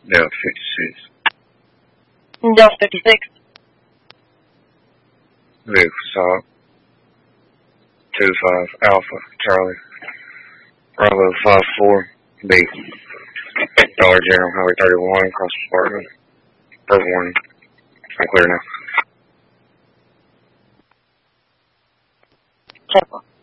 Delta 56. Delta 56. Vehicle stop. 25 Alpha Charlie. Bravo 54 B. Dollar General Highway 31 across the apartment. Purple warning. I'm clear now. Temple.